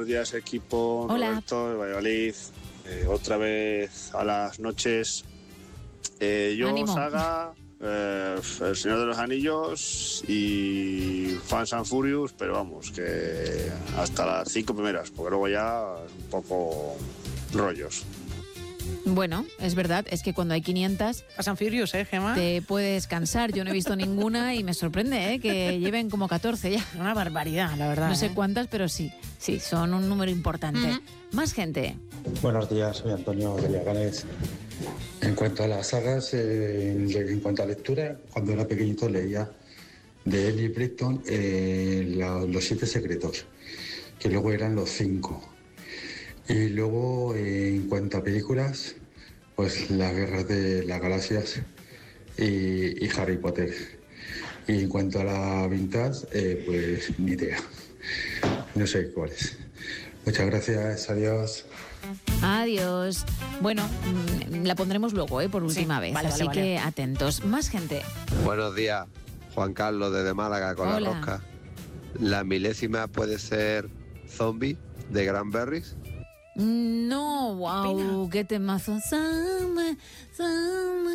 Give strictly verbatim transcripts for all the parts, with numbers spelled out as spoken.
buenos días equipo. Hola. Roberto de Valladolid. Eh, otra vez a las noches. Eh, yo, Ánimo. saga, eh, El Señor de los Anillos y Fast and Furious, pero vamos, que hasta las cinco primeras, porque luego ya un poco rollos. Bueno, es verdad, es que cuando hay quinientas Fast and Furious, ¿eh, Gemma? te puedes cansar. Yo no he visto ninguna y me sorprende, ¿eh? Que lleven como catorce ya. Una barbaridad, la verdad. No sé ¿eh? cuántas, pero sí, sí, son un número importante. Ujú. Más gente. Buenos días, soy Antonio de Leganés. En cuanto a las sagas, eh, en cuanto a lectura, cuando era pequeñito leía de Ellie Britton eh, la- Los Siete Secretos, que luego eran los cinco. Y luego, eh, en cuanto a películas, pues Las Guerras de las Galaxias y, y Harry Potter. Y en cuanto a la vintage, eh, pues ni idea. No sé cuáles. Muchas gracias, adiós. Adiós. Bueno, mm, la pondremos luego, ¿eh? Por última vez. vale, así vale, que vale. atentos. Más gente. Buenos días, Juan Carlos desde Málaga con Hola. la rosca. La milésima puede ser Zombie de Cranberries. No, wow, qué temazo. Summer, summer,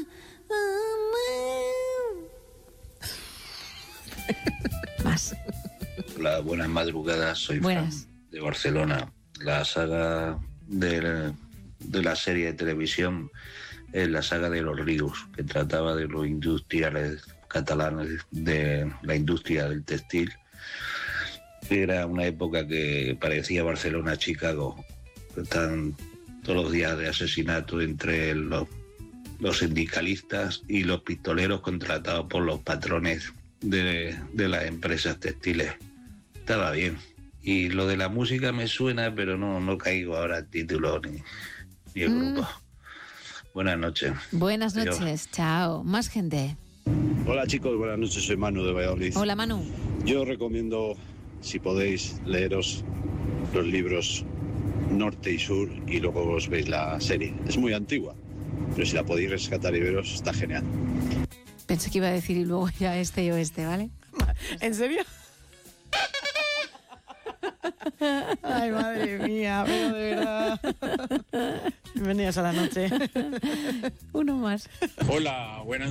summer. Más. Hola, buenas madrugadas, soy Buenas. Fran de Barcelona. La saga de, de la serie de televisión es la saga de los ríos, que trataba de los industriales catalanes de la industria del textil. Era una época que parecía Barcelona-Chicago. Están todos los días de asesinato entre los, los sindicalistas y los pistoleros contratados por los patrones de, de las empresas textiles. Estaba bien. Y lo de la música me suena, pero no, no caigo ahora el título ni, ni el Mm. grupo. Buenas noches. Buenas Adiós. noches, chao. Más gente. Hola chicos, buenas noches, soy Manu de Valladolid. Hola, Manu. Yo os recomiendo, si podéis, leeros los libros Norte y Sur y luego os veis la serie. Es muy antigua, pero si la podéis rescatar y veros, está genial. Pensé que iba a decir y luego ya este y oeste, ¿vale? ¿En serio? Ay, madre mía, pero de verdad. Bienvenidos a la noche. Uno más. Hola, buenas